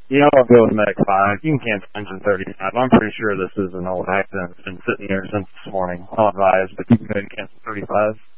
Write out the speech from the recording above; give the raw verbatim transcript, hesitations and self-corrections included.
Yeah, I'll go with Medic five. You can cancel engine thirty-five. I'm pretty sure this is an old accident. It's been sitting here since this morning. I'll advise, but you can go ahead and cancel thirty-five.